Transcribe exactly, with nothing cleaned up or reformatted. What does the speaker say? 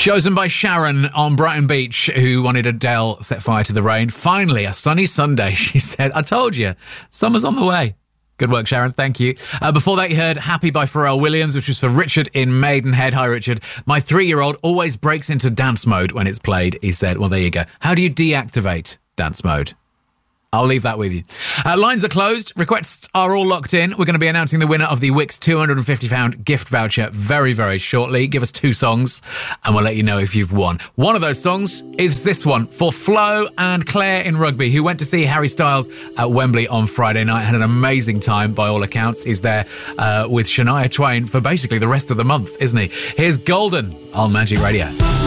Chosen by Sharon on Brighton Beach, who wanted Adele set fire to the rain. Finally, a sunny Sunday, she said. I told you, summer's on the way. Good work, Sharon. Thank you. Uh, before that, you heard Happy by Pharrell Williams, which was for Richard in Maidenhead. Hi, Richard. My three-year-old always breaks into dance mode when it's played, he said. Well, there you go. How do you deactivate dance mode? I'll leave that with you. Uh, lines are closed. Requests are all locked in. We're going to be announcing the winner of the Wix two hundred fifty pounds gift voucher very, very shortly. Give us two songs and we'll let you know if you've won. One of those songs is this one for Flo and Claire in Rugby, who went to see Harry Styles at Wembley on Friday night. Had an amazing time by all accounts. He's there uh, with Shania Twain for basically the rest of the month, isn't he? Here's Golden on Magic Radio.